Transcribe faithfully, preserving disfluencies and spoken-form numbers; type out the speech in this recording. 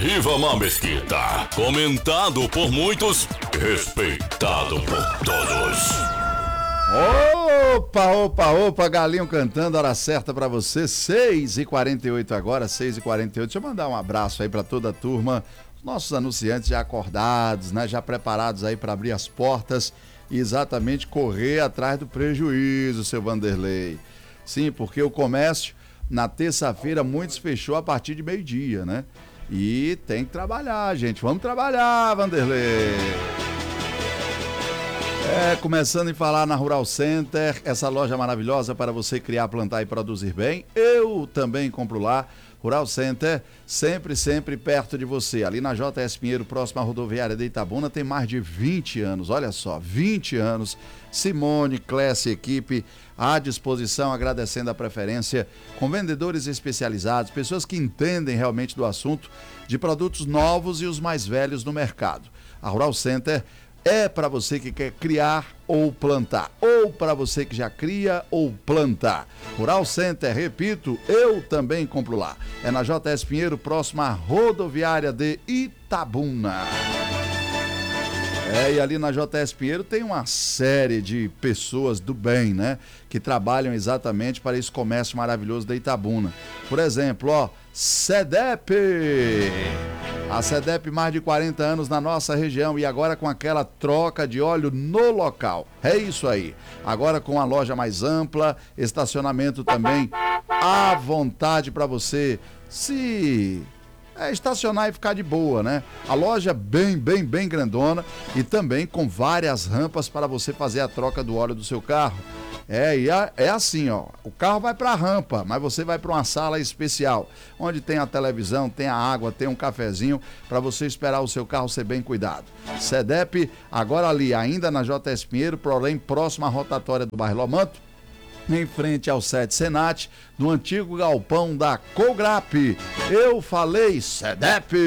Rivamar Mesquita. Comentado por muitos, respeitado por todos. Opa, opa, opa, galinho cantando, hora certa pra você, seis e quarenta e oito agora, seis e quarenta e oito. Deixa eu mandar um abraço aí pra toda a turma, os nossos anunciantes já acordados, né, já preparados aí pra abrir as portas e exatamente correr atrás do prejuízo, seu Vanderlei. Sim, porque o comércio, na terça-feira, muitos fechou a partir de meio-dia, né? E tem que trabalhar, gente, vamos trabalhar, Vanderlei. É, começando em falar na Rural Center, essa loja maravilhosa para você criar, plantar e produzir bem. Eu também compro lá. Rural Center, sempre, sempre perto de você. Ali na J S Pinheiro, próxima à rodoviária de Itabuna, tem mais de vinte anos. Olha só, vinte anos. Simone, Clécia e equipe à disposição, agradecendo a preferência, com vendedores especializados, pessoas que entendem realmente do assunto, de produtos novos e os mais velhos no mercado. A Rural Center é para você que quer criar ou plantar, ou para você que já cria ou planta. Rural Center, repito, eu também compro lá. É na J S Pinheiro, próxima à rodoviária de Itabuna. É, e ali na J S Pinheiro tem uma série de pessoas do bem, né? Que trabalham exatamente para esse comércio maravilhoso da Itabuna. Por exemplo, ó, SEDEP. A SEDEP, mais de quarenta anos na nossa região e agora com aquela troca de óleo no local. É isso aí. Agora com a loja mais ampla, estacionamento também à vontade para você se é, estacionar e ficar de boa, né? A loja bem, bem, bem grandona e também com várias rampas para você fazer a troca do óleo do seu carro. É, e é, é assim, ó, o carro vai para a rampa, mas você vai para uma sala especial, onde tem a televisão, tem a água, tem um cafezinho, para você esperar o seu carro ser bem cuidado. SEDEP, agora ali, ainda na J S Pinheiro, porém próxima à rotatória do bairro Lomanto, em frente ao sete Senat, no antigo galpão da Colgrap. Eu falei SEDEP!